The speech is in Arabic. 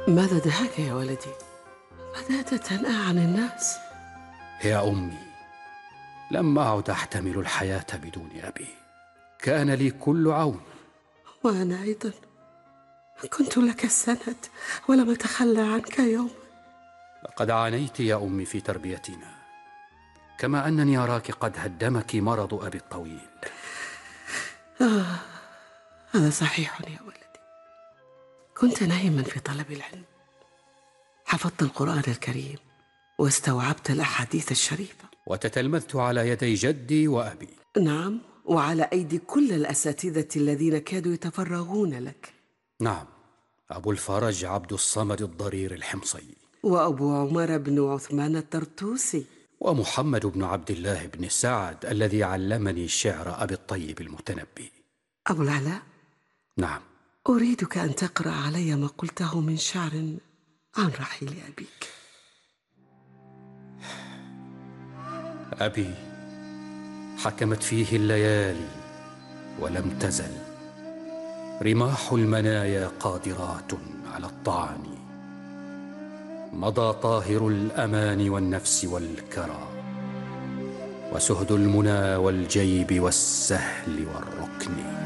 ماذا دهاك يا ولدي؟ بدأت تنأى عن الناس. يا أمي، لم أعد أحتمل الحياة بدون أبي. كان لي كل عون. وأنا أيضا كنت لك السند، ولم أتخلى عنك يوم. لقد عانيت يا أمي في تربيتنا، كما أنني أراك قد هدمك مرض أبي الطويل. هذا صحيح يا ولدي. كنت نائما في طلب العلم، حفظت القرآن الكريم واستوعبت الأحاديث الشريفة، وتتلمذت على يدي جدي وأبي. نعم، وعلى أيدي كل الأساتذة الذين كادوا يتفرغون لك. نعم، أبو الفرج عبد الصمد الضرير الحمصي، وأبو عمر بن عثمان الطرطوسي، ومحمد بن عبد الله بن سعد الذي علمني شعر أبي الطيب المتنبي. أبو العلاء، نعم. أريدك أن تقرأ علي ما قلته من شعر عن رحيل أبيك. أبي حكمت فيه الليالي ولم تزل رماح المنايا قادرات على الطعن. مضى طاهر الأمان والنفس والكرى، وسهد المنى والجيب والسهل والركن.